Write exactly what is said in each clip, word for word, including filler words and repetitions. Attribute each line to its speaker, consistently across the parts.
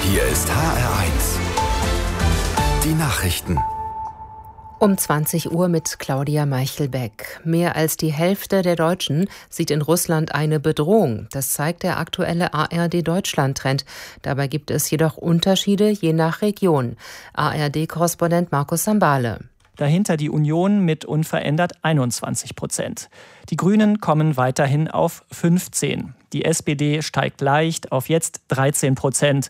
Speaker 1: Hier ist H R eins. Die Nachrichten.
Speaker 2: Um zwanzig Uhr mit Claudia Meichelbeck. Mehr als die Hälfte der Deutschen sieht in Russland eine Bedrohung. Das zeigt der aktuelle A R D-Deutschland-Trend. Dabei gibt es jedoch Unterschiede je nach Region. A R D-Korrespondent Markus Sambale.
Speaker 3: Dahinter die Union mit unverändert einundzwanzig Prozent. Die Grünen kommen weiterhin auf fünfzehn. Die S P D steigt leicht auf jetzt dreizehn Prozent.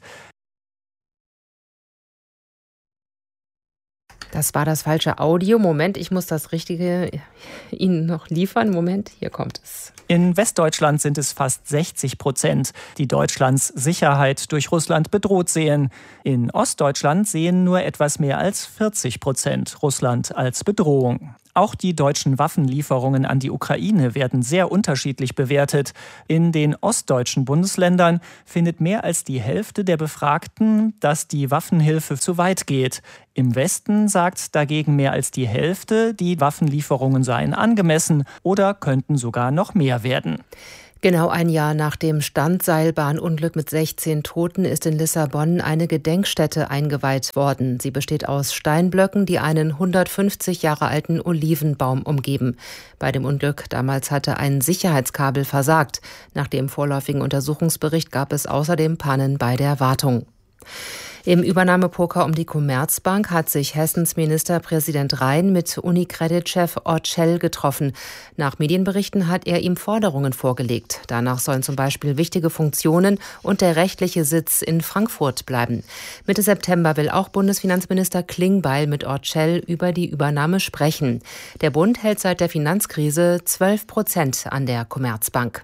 Speaker 2: Das war das falsche Audio. Moment, ich muss das Richtige Ihnen noch liefern. Moment, hier kommt es.
Speaker 3: In Westdeutschland sind es fast sechzig Prozent, die Deutschlands Sicherheit durch Russland bedroht sehen. In Ostdeutschland sehen nur etwas mehr als vierzig Prozent Russland als Bedrohung. Auch die deutschen Waffenlieferungen an die Ukraine werden sehr unterschiedlich bewertet. In den ostdeutschen Bundesländern findet mehr als die Hälfte der Befragten, dass die Waffenhilfe zu weit geht. Im Westen sagt dagegen mehr als die Hälfte, die Waffenlieferungen seien angemessen oder könnten sogar noch mehr werden.
Speaker 2: Genau ein Jahr nach dem Standseilbahnunglück mit sechzehn Toten ist in Lissabon eine Gedenkstätte eingeweiht worden. Sie besteht aus Steinblöcken, die einen hundertfünfzig Jahre alten Olivenbaum umgeben. Bei dem Unglück damals hatte ein Sicherheitskabel versagt. Nach dem vorläufigen Untersuchungsbericht gab es außerdem Pannen bei der Wartung. Im Übernahmepoker um die Commerzbank hat sich Hessens Ministerpräsident Rhein mit Unicredit-Chef Orcel getroffen. Nach Medienberichten hat er ihm Forderungen vorgelegt. Danach sollen zum Beispiel wichtige Funktionen und der rechtliche Sitz in Frankfurt bleiben. Mitte September will auch Bundesfinanzminister Klingbeil mit Orcel über die Übernahme sprechen. Der Bund hält seit der Finanzkrise zwölf Prozent an der Commerzbank.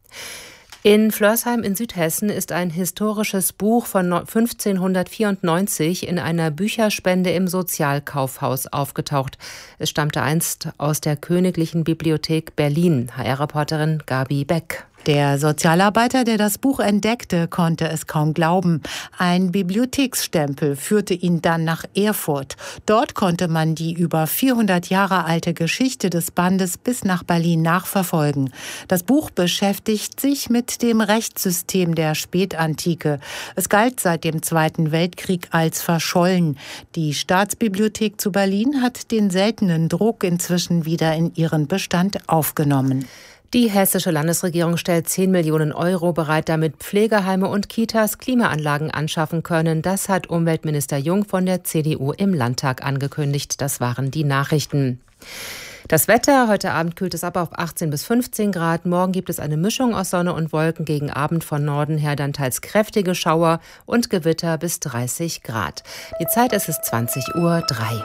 Speaker 2: In Flörsheim in Südhessen ist ein historisches Buch von fünfzehnhundertvierundneunzig in einer Bücherspende im Sozialkaufhaus aufgetaucht. Es stammte einst aus der Königlichen Bibliothek Berlin. H R-Reporterin Gabi Beck.
Speaker 4: Der Sozialarbeiter, der das Buch entdeckte, konnte es kaum glauben. Ein Bibliotheksstempel führte ihn dann nach Erfurt. Dort konnte man die über vierhundert Jahre alte Geschichte des Bandes bis nach Berlin nachverfolgen. Das Buch beschäftigt sich mit dem Rechtssystem der Spätantike. Es galt seit dem Zweiten Weltkrieg als verschollen. Die Staatsbibliothek zu Berlin hat den seltenen Druck inzwischen wieder in ihren Bestand aufgenommen.
Speaker 2: Die hessische Landesregierung stellt zehn Millionen Euro bereit, damit Pflegeheime und Kitas Klimaanlagen anschaffen können. Das hat Umweltminister Jung von der C D U im Landtag angekündigt. Das waren die Nachrichten. Das Wetter, heute Abend kühlt es ab auf achtzehn bis fünfzehn Grad. Morgen gibt es eine Mischung aus Sonne und Wolken, gegen Abend von Norden her dann teils kräftige Schauer und Gewitter bis dreißig Grad. Die Zeit ist es zwanzig Uhr drei.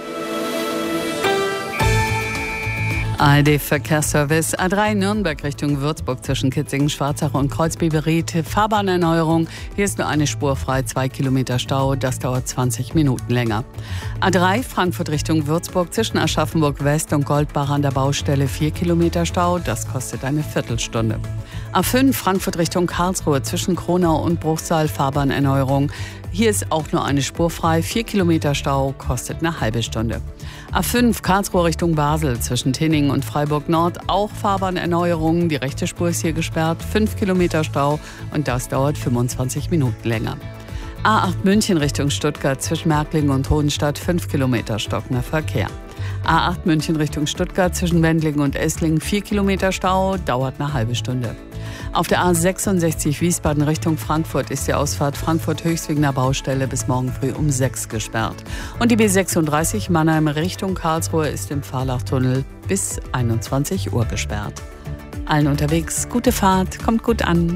Speaker 5: A R D-Verkehrsservice A drei Nürnberg Richtung Würzburg zwischen Kitzingen, Schwarzach und Kreuzbiberried. Fahrbahnerneuerung. Hier ist nur eine Spur frei, zwei Kilometer Stau. Das dauert zwanzig Minuten länger. A drei Frankfurt Richtung Würzburg zwischen Aschaffenburg West und Goldbach an der Baustelle. vier Kilometer Stau. Das kostet eine Viertelstunde. A fünf Frankfurt Richtung Karlsruhe zwischen Kronau und Bruchsal. Fahrbahnerneuerung. Hier ist auch nur eine Spur frei. vier Kilometer Stau kostet eine halbe Stunde. A fünf Karlsruhe Richtung Basel zwischen Tinning und Freiburg Nord. Auch Fahrbahnerneuerungen. Die rechte Spur ist hier gesperrt. fünf Kilometer Stau und das dauert fünfundzwanzig Minuten länger. A acht München Richtung Stuttgart zwischen Märklingen und Hohenstadt. fünf Kilometer stockender Verkehr. A acht München Richtung Stuttgart zwischen Wendlingen und Esslingen. vier Kilometer Stau, dauert eine halbe Stunde. Auf der A sechsundsechzig Wiesbaden Richtung Frankfurt ist die Ausfahrt Frankfurt-Höchstwegener Baustelle bis morgen früh um sechs gesperrt. Und die B sechsunddreißig Mannheim Richtung Karlsruhe ist im Fahrlachtunnel bis einundzwanzig Uhr gesperrt. Allen unterwegs, gute Fahrt, kommt gut an.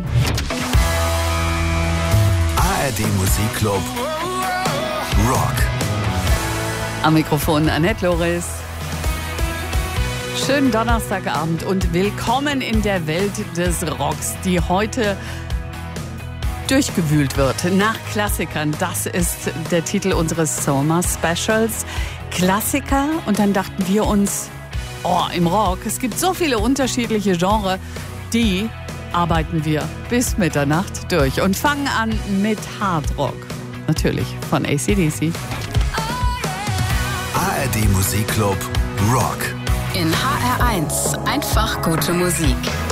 Speaker 1: A R D Musikclub Rock.
Speaker 5: Am Mikrofon Annette Loris. Schönen Donnerstagabend und willkommen in der Welt des Rocks, die heute durchgewühlt wird nach Klassikern. Das ist der Titel unseres Summer Specials. Klassiker, und dann dachten wir uns, oh, im Rock, es gibt so viele unterschiedliche Genres, die arbeiten wir bis Mitternacht durch und fangen an mit Hard Rock. Natürlich von A C D C.
Speaker 1: A R D Musikclub Rock.
Speaker 6: In H R eins einfach gute Musik.